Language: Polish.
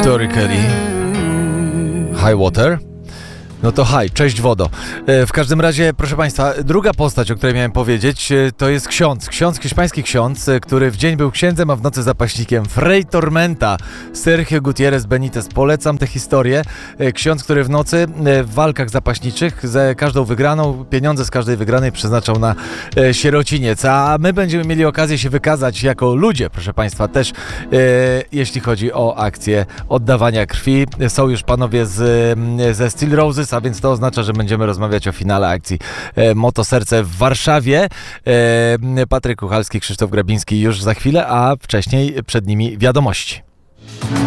Tori Kelly. High Water. No to cześć wodo. W każdym razie, proszę Państwa, druga postać, o której miałem powiedzieć, to jest hiszpański ksiądz, który w dzień był księdzem, a w nocy zapaśnikiem. Fray Tormenta, Sergio Gutiérrez Benítez. Polecam tę historię. Ksiądz, który w nocy w walkach zapaśniczych za każdą wygraną, pieniądze z każdej wygranej przeznaczał na sierociniec. A my będziemy mieli okazję się wykazać jako ludzie, proszę Państwa, też jeśli chodzi o akcję oddawania krwi. Są już panowie ze Steel Roses, a więc to oznacza, że będziemy rozmawiać o finale akcji Moto Serce w Warszawie. Patryk Kuchalski, Krzysztof Grabiński już za chwilę, a wcześniej przed nimi wiadomości.